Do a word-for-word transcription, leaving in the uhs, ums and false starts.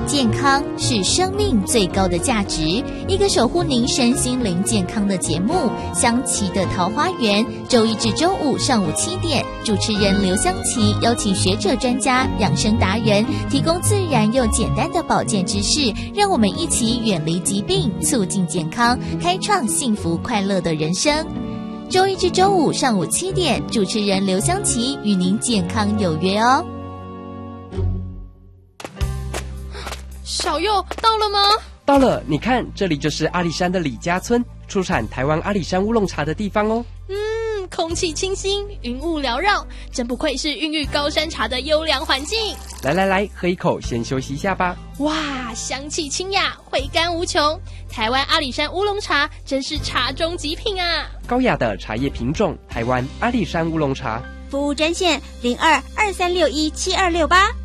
健康是生命最高的价值，一个守护您身心灵健康的节目——香琪的桃花源，周一至周五上午七点，主持人刘香琪邀请学者专家、养生达人，提供自然又简单的保健知识，让我们一起远离疾病，促进健康，开创幸福快乐的人生。周一至周五上午七点，主持人刘香琪与您健康有约哦。 小佑到了吗？ 到了，你看，这里就是阿里山的李家村，出产台湾阿里山乌龙茶的地方哦。 嗯，空气清新，云雾缭绕，真不愧是孕育高山茶的优良环境。 来来来，喝一口，先休息一下吧。 哇，香气清雅，回甘无穷。台湾阿里山乌龙茶真是茶中极品啊！ 高雅的茶叶品种，台湾阿里山乌龙茶。 服务专线零二二三六一七二六八。